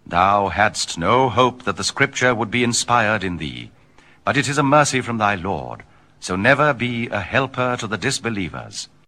Thou hadst no hope that the Scripture would be inspired in thee, but it is a mercy from thy Lord, so never be a helper to the disbelievers.